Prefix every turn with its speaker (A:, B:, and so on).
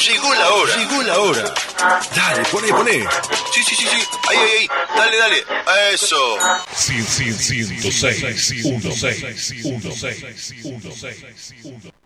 A: Llegó la hora.
B: Llegó la hora. Dale, poné.
A: Sí. Ahí. Dale. Eso.
C: 106, 106.